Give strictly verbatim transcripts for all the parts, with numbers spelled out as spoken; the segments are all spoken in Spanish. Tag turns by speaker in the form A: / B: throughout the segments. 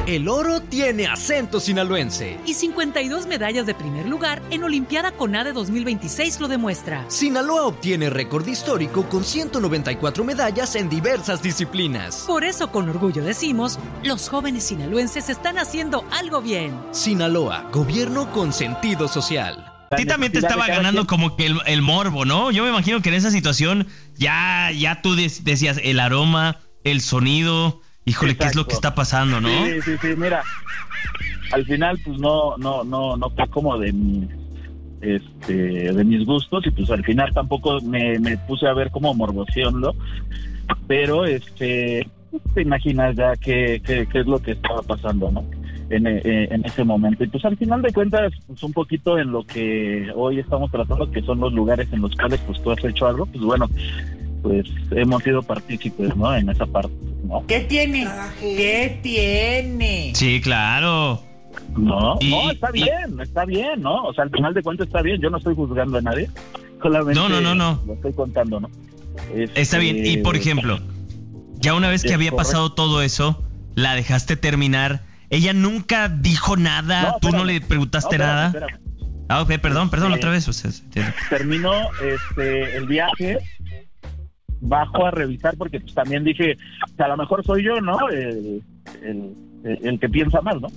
A: El oro tiene acento sinaloense.
B: Y cincuenta y dos medallas de primer lugar en Olimpiada CONADE dos mil veintiséis lo demuestra.
A: Sinaloa obtiene récord histórico con ciento noventa y cuatro medallas en diversas disciplinas.
B: Por eso con orgullo decimos, los jóvenes sinaloenses están haciendo algo bien.
A: Sinaloa, gobierno con sentido social.
C: A ti también te estaba ganando como que el, el morbo, ¿no? Yo me imagino que en esa situación ya, ya tú decías el aroma, el sonido... Híjole, exacto. ¿Qué es lo que está pasando, no?
D: Sí, sí, sí, mira, al final pues no, no, no, no fue como de mis, este, de mis gustos y pues al final tampoco me, me puse a ver como morboseando, pero este, te imaginas ya qué, qué, qué es lo que estaba pasando, ¿no? En, en ese momento. Y pues al final de cuentas, pues un poquito en lo que hoy estamos tratando, que son los lugares en los cuales pues tú has hecho algo, pues bueno, pues hemos sido partícipes, ¿no? En esa parte, ¿no?
E: ¿Qué tiene? ¿Qué tiene?
C: Sí, claro.
D: No,
C: y,
D: no, está bien, y... está bien, ¿no? O sea, al final de cuentas está bien, yo no estoy juzgando a nadie, solamente
C: no, no, no, no.
D: lo estoy contando, ¿no?
C: Este... Está bien, y por ejemplo, ya una vez que había correcto. pasado todo eso, la dejaste terminar, ella nunca dijo nada, no, tú no le preguntaste no, espérame, nada. Espérame. Ah, ok, perdón, perdón, este, otra vez. O sea,
D: terminó este, el viaje, bajo a revisar porque pues también dije, o sea, a lo mejor soy yo, ¿no? El, el, el, el que piensa mal, ¿no?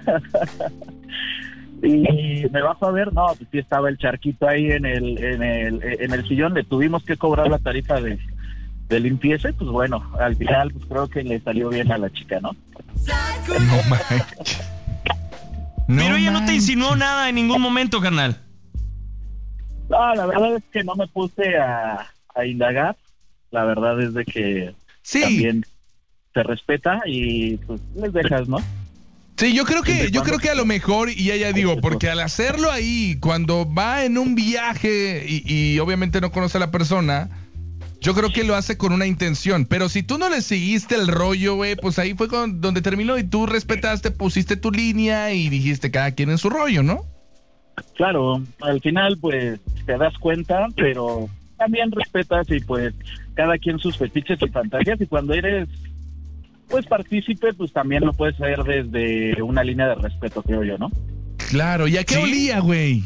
D: Y me bajo a ver, no, pues sí estaba el charquito ahí en el, en el, en el sillón, le tuvimos que cobrar la tarifa de, de limpieza y pues bueno, al final pues creo que le salió bien a la chica, ¿no?
C: No manches. No Pero ella manches. No te insinuó nada en ningún momento, carnal.
D: No, la verdad es que no me puse a, a indagar. La verdad es de que sí. también se respeta y pues les dejas, ¿no?
F: Sí, yo creo que yo creo que a lo mejor, y ya ya digo, porque al hacerlo ahí, cuando va en un viaje y, y obviamente no conoce a la persona, yo creo que lo hace con una intención. Pero si tú no le seguiste el rollo, güey, pues ahí fue con, donde terminó y tú respetaste, pusiste tu línea y dijiste cada quien en su rollo, ¿no?
D: Claro, al final pues te das cuenta, pero también respetas y pues cada quien sus fetiches y fantasías, y cuando eres pues partícipe, pues también lo puedes hacer desde una línea de respeto, creo yo, ¿no?
F: Claro, ¿y a qué ¿Sí? olía, güey?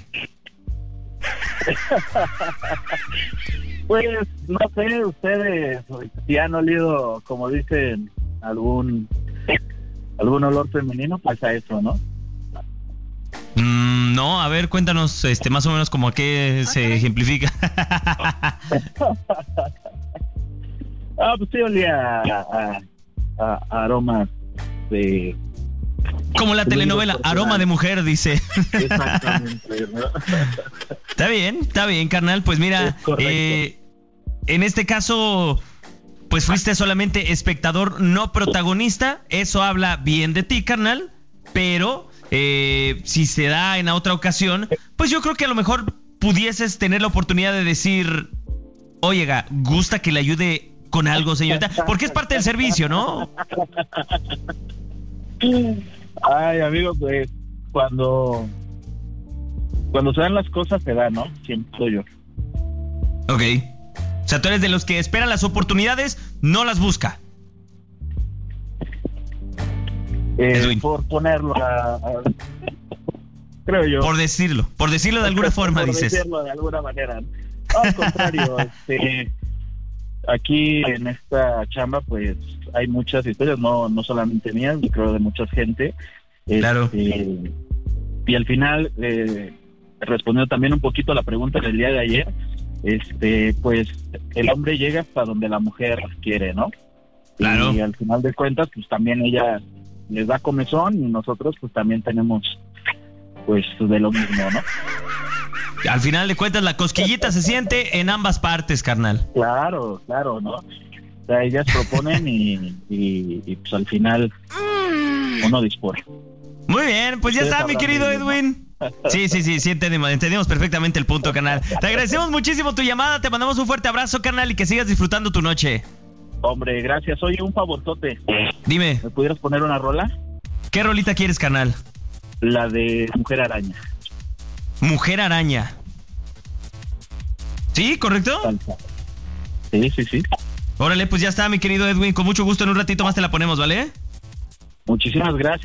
D: Pues no sé, ustedes si han olido, como dicen, algún algún olor femenino, pues a eso, ¿no?
C: Mm, no, a ver, cuéntanos este más o menos como a qué okay. se ejemplifica.
D: Ah, pues sí olía a, a, a, a aromas de...
C: Como la telenovela, aroma de mujer, dice.
D: Exactamente, ¿no?
C: Está bien, está bien, carnal. Pues mira, eh, en este caso, pues fuiste solamente espectador, no protagonista. Eso habla bien de ti, carnal. Pero eh, si se da en otra ocasión, pues yo creo que a lo mejor pudieses tener la oportunidad de decir, oye, gusta que le ayude con algo, señorita, porque es parte del servicio, ¿no?
D: Ay, amigo, pues cuando cuando se dan las cosas se dan, ¿no? Siempre soy yo.
C: Ok. O sea, tú eres de los que esperan las oportunidades, no las busca.
D: Eh, por ponerlo a, a, creo yo.
C: Por decirlo, por decirlo de alguna forma,
D: por
C: dices.
D: Por decirlo de alguna manera. No, al contrario, este, aquí en esta chamba, pues hay muchas historias, no, no solamente mías, yo creo de mucha gente.
C: Claro.
D: Este, y al final, eh, respondiendo también un poquito a la pregunta del día de ayer, este, pues el hombre llega hasta donde la mujer quiere, ¿no?
C: Claro.
D: Y al final de cuentas, pues también ella les da comezón y nosotros pues también tenemos pues de lo mismo, ¿no?
C: Al final de cuentas la cosquillita se siente en ambas partes, carnal.
D: Claro, claro, ¿no? O sea, ellas proponen y, y, y pues al final uno dispone.
C: Muy bien, pues ya está, mi querido Edwin. Sí, sí, sí, sí, entendimos, entendimos perfectamente el punto, carnal. Te agradecemos muchísimo tu llamada, te mandamos un fuerte abrazo, carnal, y que sigas disfrutando tu noche.
D: Hombre, gracias. Oye, un favorzote.
C: Dime.
D: ¿Me pudieras poner una rola?
C: ¿Qué rolita quieres, carnal?
D: La de Mujer Araña.
C: Mujer Araña. ¿Sí, correcto?
D: Sí, sí, sí.
C: Órale, pues ya está, mi querido Edwin. Con mucho gusto, en un ratito más te la ponemos, ¿vale?
D: Muchísimas gracias.